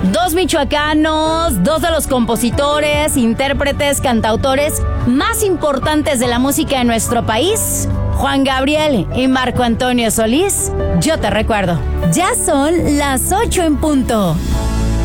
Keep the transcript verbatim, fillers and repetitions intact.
Dos michoacanos, dos de los compositores, intérpretes, cantautores más importantes de la música de nuestro país, Juan Gabriel y Marco Antonio Solís. Yo te recuerdo. Ya son las ocho en punto.